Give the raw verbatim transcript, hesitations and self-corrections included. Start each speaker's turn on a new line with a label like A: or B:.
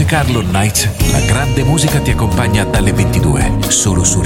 A: Monte Carlo Nights, la grande musica ti accompagna dalle ventidue, solo su